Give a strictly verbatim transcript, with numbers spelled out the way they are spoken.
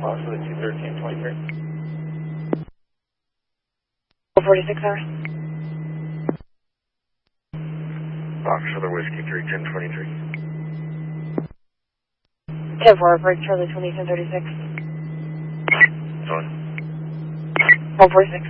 Fox for the two thirteen twenty-three. four forty-six hours. Fox for the Whiskey three ten twenty-three. ten four, break Charlie twenty ten thirty-six. Sorry. one forty-six.